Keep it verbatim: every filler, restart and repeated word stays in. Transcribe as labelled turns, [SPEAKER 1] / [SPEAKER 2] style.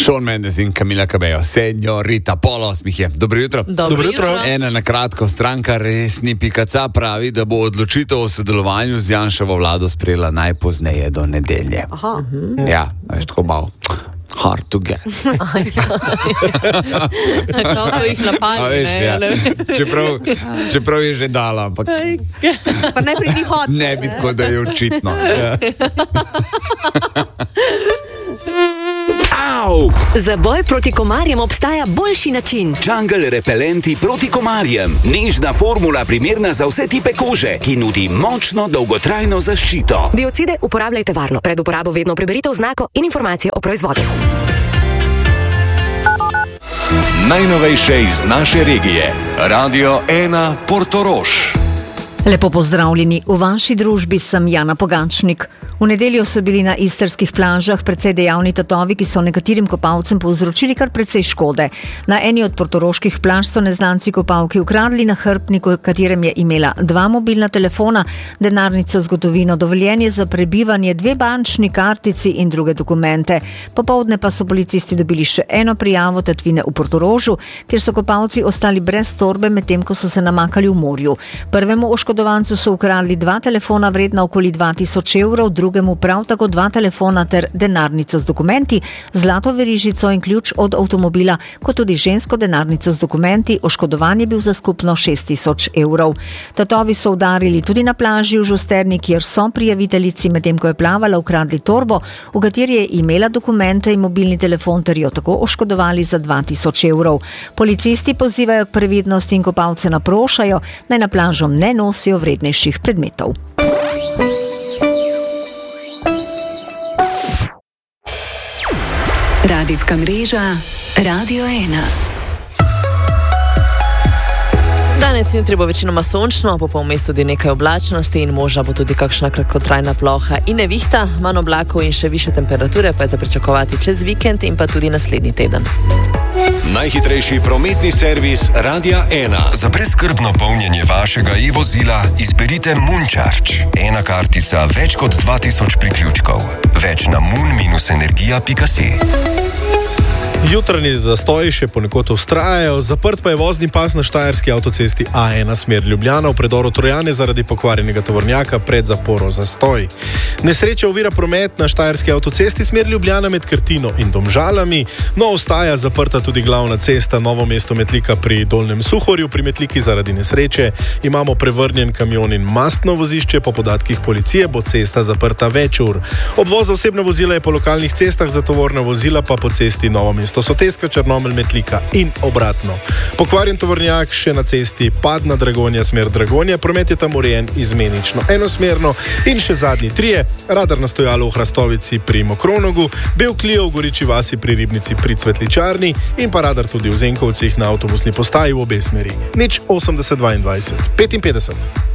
[SPEAKER 1] Shawn Mendes in Camila Cabello, Señorita, pol osmih je. Dobro jutro.
[SPEAKER 2] Dobro jutro.
[SPEAKER 1] Ena na kratko, stranka Resni pika ca pravi, da bo odločitev o sodelovanju z Janševo vlado sprejela najpozneje do nedelje.
[SPEAKER 2] Aha.
[SPEAKER 1] Ja, veš, tako malo hard to get.
[SPEAKER 2] Kako jih napazi, ne?
[SPEAKER 1] Ja. Čeprav, čeprav je že dala, ampak
[SPEAKER 2] Pa najprej ni hot.
[SPEAKER 1] ne bi tako, da je očitno. Ja.
[SPEAKER 3] Au!
[SPEAKER 4] Za boj proti komarjem obstaja boljši način.
[SPEAKER 3] Jungle repelenti proti komarjem. Nežna formula, primerna za vse tipe kože, ki nudi močno dolgotrajno zaščito.
[SPEAKER 4] Biocide uporabljajte varno. Pred uporabo vedno preberite oznako in informacije o proizvodu.
[SPEAKER 5] Najnovejše iz naše regije. Radio ena Portorož.
[SPEAKER 6] Lepo pozdravljeni. V vaši družbi sem Jana Pogačnik. V nedeljo so bili na istrskih plažah precej dejavni tatovi, ki so nekaterim kopalcem povzročili kar precej škode. Na eni od portoroških plaž so neznanci kopalki ukradli nahrbtniku, katerem je imela dva mobilna telefona, denarnico z gotovino, dovoljenje za prebivanje, dve bančni kartici in druge dokumente. Popoldne pa so policisti dobili še eno prijavo tatvine v Portorožu, kjer so kopalci ostali brez torbe, medtem ko so se namakali v morju. Prvemu oškodovancu so ukradli dva telefona vredna okoli dva tisoč evrov, drugemu prav tako dva telefona ter denarnico z dokumenti, zlato verižico in ključ od avtomobila, kot tudi žensko denarnico z dokumenti. Oškodovan je bil za skupno šest tisoč evrov. Tatovi so udarili tudi na plaži v Žusterni, kjer so prijaviteljici, medtem ko je plavala, ukradli torbo, v kateri je imela dokumente in mobilni telefon, ter jo tako oškodovali za dva tisoč evrov. Policisti pozivajo k previdnosti in kopalce naprošajo, naj na plažo ne nosijo vrednejših predmetov.
[SPEAKER 4] Radijska mreža Radio ena.
[SPEAKER 2] Danes in jutri bo večinoma sončno, bo pa v mestu tudi nekaj oblačnosti in možna bo tudi kakšna kratkotrajna ploha in nevihta, manj oblakov in še više temperature pa je za pričakovati čez vikend in pa tudi naslednji teden.
[SPEAKER 5] Najhitrejši prometni servis Radia ena.
[SPEAKER 7] Za brezskrbno polnjenje vašega e-vozila izberite Muncharge. Ena kartica, več kot dva tisoč priključkov. Več na mun dash energija pika si.
[SPEAKER 8] Jutranji zastoji še ponekod vztrajajo, zaprt pa je vozni pas na štajerski avtocesti A ena smer Ljubljana v predoru Trojane zaradi pokvarjenega tovornjaka pred zaporo zastoj. Nesreča ovira promet na štajerski avtocesti smer Ljubljana med Krtino in Domžalami, no ostaja zaprta tudi glavna cesta Novo mesto-Metlika pri Dolnjem Suhorju. Pri Metliki zaradi nesreče imamo prevrnjen kamion in mastno vozišče, po podatkih policije bo cesta zaprta več ur. Obvoz osebna vozila je po lokalnih cestah, za tovorna vozila pa po cesti Novo mesto Soteska, Črnomelj, Metlika in obratno. Pokvarjen tovornjak še na cesti Padna Dragonja smer Dragonja, promet je tam urejen izmenično enosmerno. In še zadnji trije, radar na stojalo v Hrastovici pri Mokronogu, Bel Clio v Goriči vasi pri Ribnici pri Cvetličarni in pa radar tudi v Zenkovcih na avtobusni postaji v obe smeri. Nič osemdeset dvaindvajset petinpetdeset.